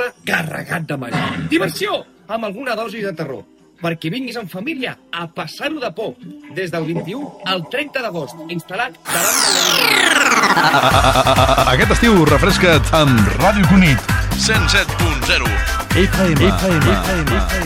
vespre carregat de malla. Diversió amb alguna dosi de terror, perquè vinguis en família a passar-ho de por. Des del 21 al 30 d'agost, instal·lat davant de la... Aquest estiu refresca't amb Ràdio Cunit 107.0 FM.